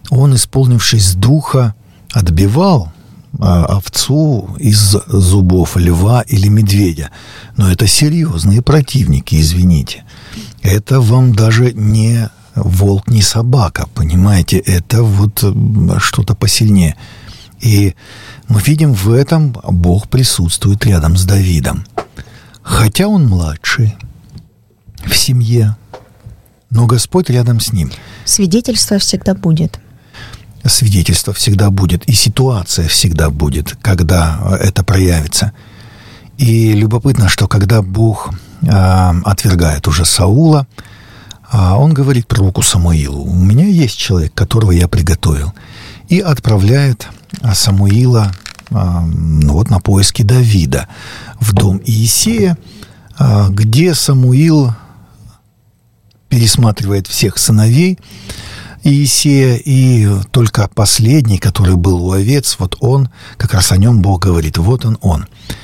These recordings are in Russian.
он, исполнившись духа, отбивал овцу из зубов льва или медведя. Но это серьезные противники, извините. Это вам даже не волк, не собака, понимаете? Это вот что-то посильнее. И мы видим, в этом Бог присутствует рядом с Давидом. Хотя он младший в семье, но Господь рядом с ним. Свидетельство всегда будет. Свидетельство всегда будет, и ситуация всегда будет, когда это проявится. И любопытно, что когда Бог отвергает уже Саула, он говорит пророку Самуилу: «У меня есть человек, которого я приготовил», и отправляет Самуила на поиски Давида в дом Иессея, где Самуил пересматривает всех сыновей Иессея, и только последний, который был у овец, вот он, как раз о нем Бог говорит: вот он.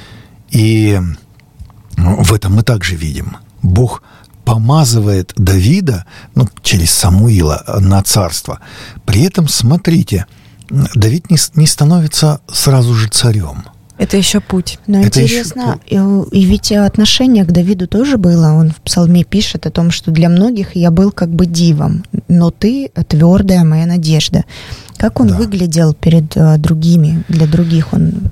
И в этом мы также видим. Бог помазывает Давида, через Самуила на царство. При этом, смотрите, Давид не становится сразу же царем. Это еще путь. Но это интересно, и ведь отношение к Давиду тоже было. Он в псалме пишет о том, что для многих я был как бы дивом, но ты твердая моя надежда. Как он выглядел перед другими, для других он?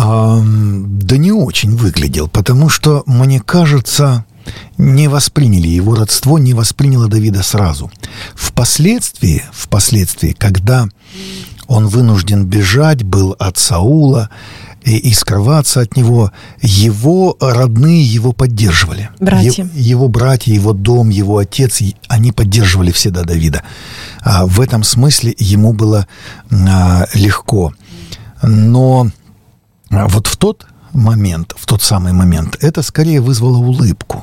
Да не очень выглядел, потому что, мне кажется, не восприняли его родство, не восприняло Давида сразу. Впоследствии, когда он вынужден бежать был от Саула и скрываться от него, его родные его поддерживали. Братья. Его братья, его дом, его отец, они поддерживали всегда Давида. В этом смысле ему было легко. Но вот в тот самый момент, это скорее вызвало улыбку.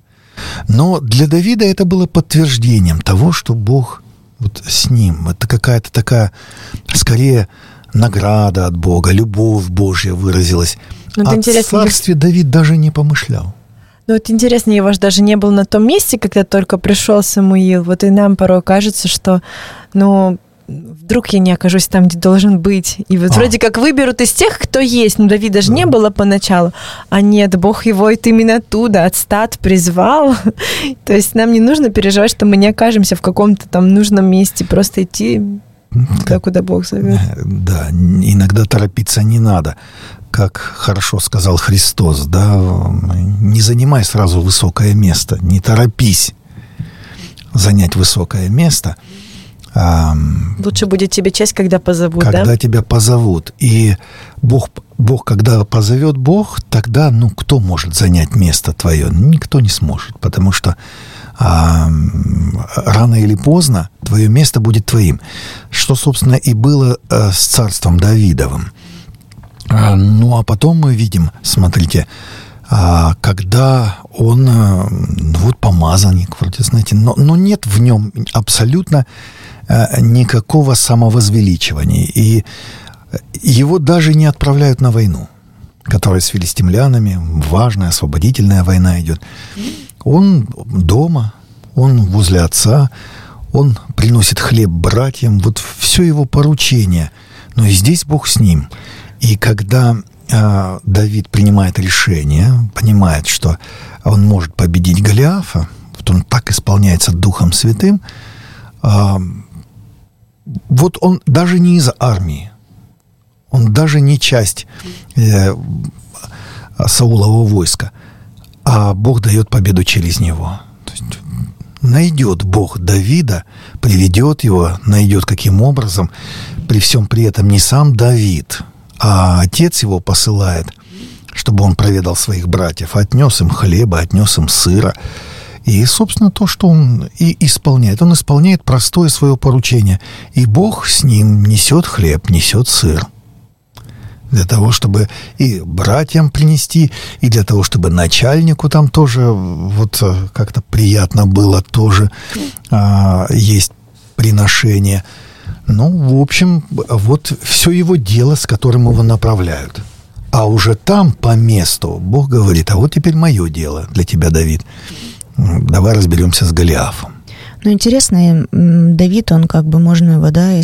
Но для Давида это было подтверждением того, что Бог вот с ним. Это какая-то такая, скорее, награда от Бога, любовь Божья выразилась. О царстве Давид даже не помышлял. Ну, вот интересно, его же даже не был на том месте, когда только пришел Самуил. Вот и нам порой кажется, что, вдруг я не окажусь там, где должен быть. И вот вроде как выберут из тех, кто есть. Давида же не было поначалу. А нет, Бог его именно оттуда, от стад призвал. То есть нам не нужно переживать, что мы не окажемся в каком-то там нужном месте. Просто идти туда, куда Бог зовет. Да, иногда торопиться не надо. Как хорошо сказал Христос, не занимай сразу высокое место, не торопись занять высокое место. Лучше будет тебе честь, когда позовут, когда тебя позовут. И Бог, когда позовет Бог, тогда, кто может занять место твое? Никто не сможет, потому что рано или поздно твое место будет твоим. Что, собственно, и было с царством Давидовым. А потом мы видим, смотрите, когда он, помазанник, вроде, знаете, но нет в нем абсолютно никакого самовозвеличивания. И его даже не отправляют на войну, которая с филистимлянами, важная освободительная война идет. Он дома, он возле отца, он приносит хлеб братьям, вот все его поручение. Но и здесь Бог с ним. И когда Давид принимает решение, понимает, что он может победить Голиафа, вот он так исполняется Духом Святым, вот он даже не из армии, он даже не часть Саулового войска, а Бог дает победу через него. То есть найдет Бог Давида, приведет его, найдет каким образом, при всем при этом не сам Давид, а отец его посылает, чтобы он проведал своих братьев, отнес им хлеба, отнес им сыра. И, собственно, то, что он и исполняет. Он исполняет простое свое поручение. И Бог с ним несет хлеб, несет сыр. Для того, чтобы и братьям принести, и для того, чтобы начальнику там тоже вот как-то приятно было тоже есть приношение. В общем, вот все его дело, с которым его направляют. А уже там, по месту, Бог говорит: а вот теперь мое дело для тебя, Давид. Давай разберемся с Голиафом. Интересно, Давид, он можно его,